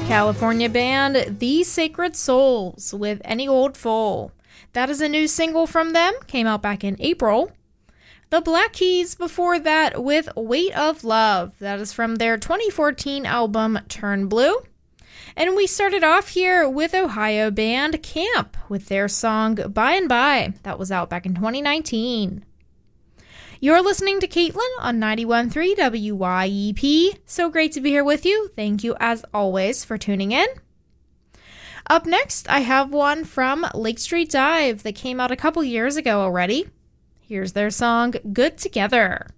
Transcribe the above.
California band The Sacred Souls with Any Old Fool. That is a new single from them, came out back in April. The Black Keys before that with Weight of Love. That is from their 2014 album Turn Blue. And we started off here with Ohio band Camp with their song By and By. That was out back in 2019. You're listening to Caitlin on 91.3 WYEP. So great to be here with you. Thank you as always for tuning in. Up next, I have one from Lake Street Dive that came out a couple years ago already. Here's their song, Good Together.